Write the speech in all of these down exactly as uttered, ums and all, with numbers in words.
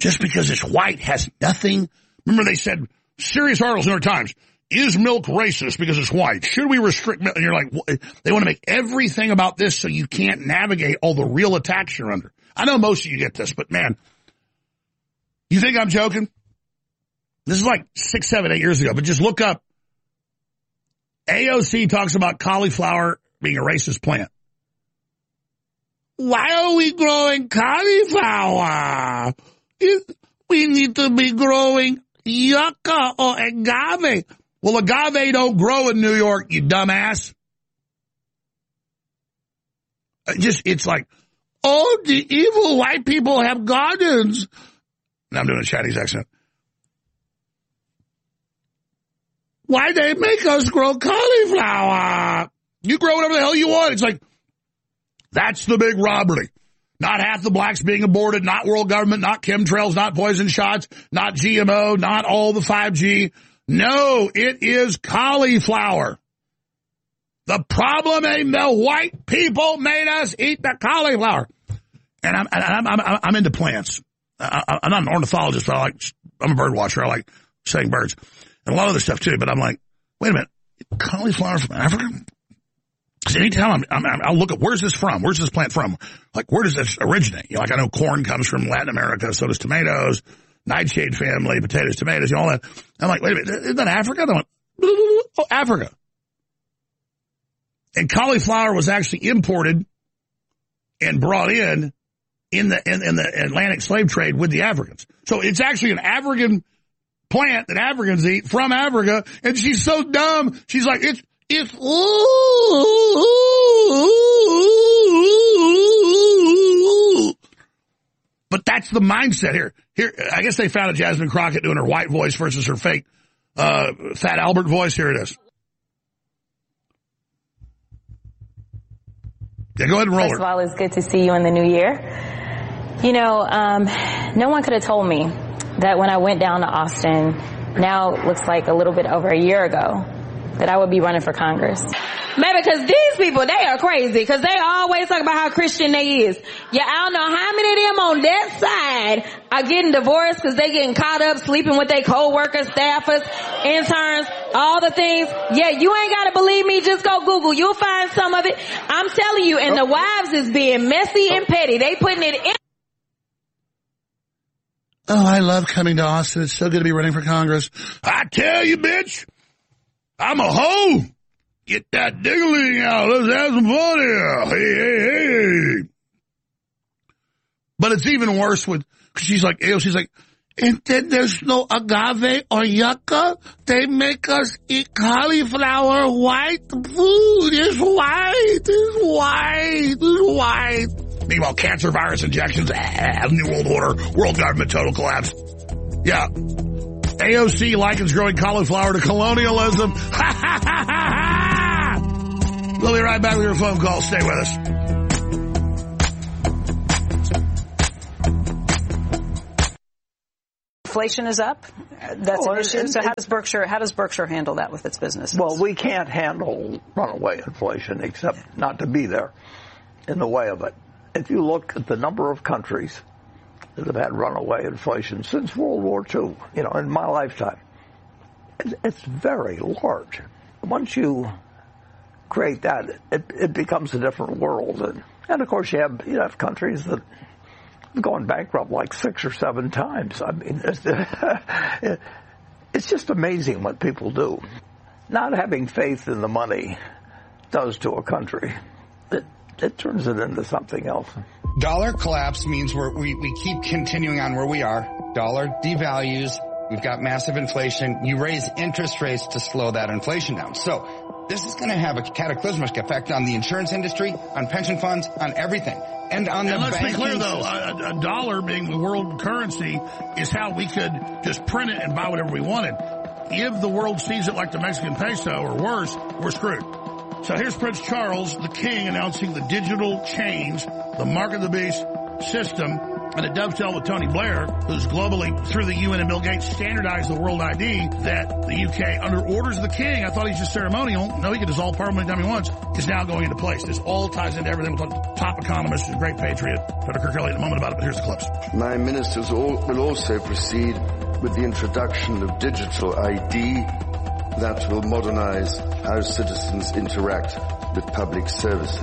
just because it's white has nothing. Remember they said, serious articles in New York Times, is milk racist because it's white? Should we restrict milk? And you're like, what? They want to make everything about this so you can't navigate all the real attacks you're under. I know most of you get this, but man, you think I'm joking? This is like six, seven, eight years ago, but just look up. A O C talks about cauliflower being a racist plant. Why are we growing cauliflower? We need to be growing yucca or agave. Well, agave don't grow in New York, you dumbass. Just, it's like, oh, the evil white people have gardens. Now I'm doing a Chinese accent. Why they make us grow cauliflower? You grow whatever the hell you want. It's like, that's the big robbery. Not half the blacks being aborted, not world government, not chemtrails, not poison shots, not G M O, not all the five G. No, it is cauliflower. The problem ain't the white people made us eat the cauliflower. And I'm, I'm, I'm, I'm into plants. I, I'm not an ornithologist, but I like, I'm a bird watcher. I like studying birds and a lot of other stuff too. But I'm like, wait a minute, cauliflower from Africa? Because anytime I'm, I'm, I'll look at where's this from? Where's this plant from? Like, where does this originate? You know, like I know corn comes from Latin America, so does tomatoes, nightshade family, potatoes, tomatoes, you know, all that. I'm like, wait a minute, isn't that Africa? And I went, oh, Africa. And cauliflower was actually imported and brought in in the in, in the Atlantic slave trade with the Africans. So it's actually an African plant that Africans eat from Africa. And she's so dumb. She's like, it's it's ooh. But that's the mindset here. Here, I guess they found a Jasmine Crockett doing her white voice versus her fake uh, Fat Albert voice. Here it is. Yeah, go ahead and roll First her. of all, it's good to see you in the new year. You know, um, no one could have told me that when I went down to Austin, now it looks like a little bit over a year ago, that I would be running for Congress. Maybe because these people, they are crazy, because they always talk about how Christian they is. Yeah, I don't know how many of them on that side are getting divorced because they getting caught up sleeping with their co-workers, staffers, interns, all the things. Yeah, you ain't got to believe me. Just go Google. You'll find some of it. I'm telling you, and the wives is being messy and petty. They putting it in. Oh, I love coming to Austin. It's so good to be running for Congress. I tell you, bitch, I'm a hoe. Get that dingling out. Let's have some fun here. Hey, hey, hey. But it's even worse with, cause she's like, ew, she's like, and then there's no agave or yucca. They make us eat cauliflower. White food is white, is white, is white. Meanwhile, cancer virus injections, ah, New World Order, world government, total collapse. Yeah. A O C likens growing cauliflower to colonialism. Ha ha ha ha ha! We'll be right back with your phone call. Stay with us. Inflation is up. That's well, an issue. it, so it, how does Berkshire how does Berkshire handle that with its business? Well, we can't handle runaway inflation except not to be there in the way of it. If you look at the number of countries that have had runaway inflation since World War Two, you know, in my lifetime, it's very large. Once you create that, it, it becomes a different world. And, and of course, you have you have countries that have gone bankrupt like six or seven times. I mean, it's, it's just amazing what people do. Not having faith in the money does to a country. It, it turns it into something else. Dollar collapse means we're, we we keep continuing on where we are. Dollar devalues. We've got massive inflation. You raise interest rates to slow that inflation down. So this is going to have a cataclysmic effect on the insurance industry, on pension funds, on everything, and on and the let's be banking clear, though, system. a, a dollar being the world currency is how we could just print it and buy whatever we wanted. If the world sees it like the Mexican peso or worse, we're screwed. So here's Prince Charles, the king, announcing the digital change, the mark of the beast system, And it dovetailed with Tony Blair, who's globally, through the U N and Bill Gates, standardized the world I D, that the U K, under orders of the king, I thought he's just ceremonial. No, he can dissolve Parliament anytime he wants, is now going into place. This all ties into everything. We'll talk to top economist, a great patriot, Frederick Kirk Elliott, in a moment about it, but here's the clips. My ministers all, will also proceed with the introduction of digital I D that will modernize how citizens interact with public services.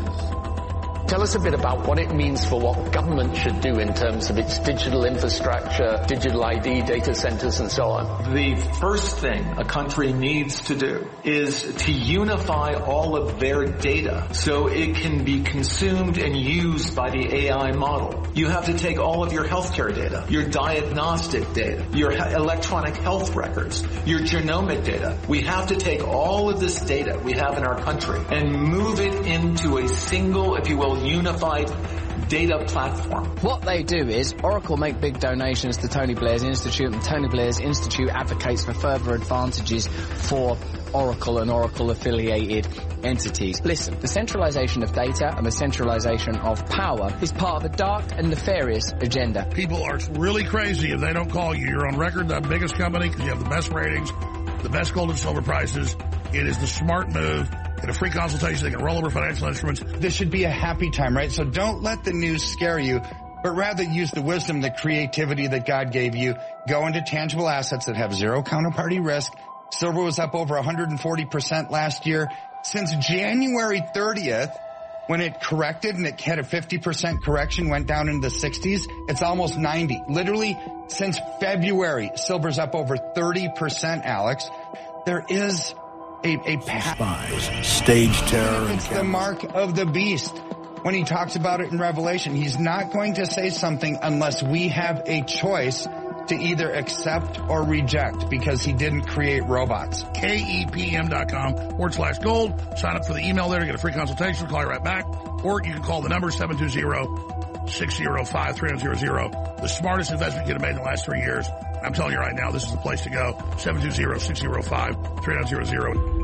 Tell us a bit about what it means for what government should do in terms of its digital infrastructure, digital I D, data centers, and so on. The first thing a country needs to do is to unify all of their data so it can be consumed and used by the A I model. You have to take all of your healthcare data, your diagnostic data, your electronic health records, your genomic data. We have to take all of this data we have in our country and move it into a single, if you will, unified data platform. What they do is Oracle make big donations to Tony Blair's Institute, and Tony Blair's Institute advocates for further advantages for Oracle and Oracle-affiliated entities. Listen, the centralization of data and the centralization of power is part of a dark and nefarious agenda. People are really crazy if they don't call you. You're on record, the biggest company, because you have the best ratings, the best gold and silver prices. It is the smart move. Get a free consultation. They can roll over financial instruments. This should be a happy time, right? So don't let the news scare you, but rather use the wisdom, the creativity that God gave you. Go into tangible assets that have zero counterparty risk. Silver was up over one hundred forty percent last year. Since January thirtieth, when it corrected and it had a fifty percent correction, went down into the sixties, it's almost ninety. Literally, since February, silver's up over thirty percent, Alex. There is a, a path. Spies, stage terror, and it's the mark of the beast. When he talks about it in Revelation, he's not going to say something unless we have a choice to either accept or reject, because he didn't create robots. K E P M dot com forward slash gold. Sign up for the email there to get a free consultation. Call you right back. Or you can call the number seven two zero, six zero five, three zero zero zero. The smartest investment you could have made in the last three years. I'm telling you right now, this is the place to go. seven two zero, six zero five, three zero zero zero.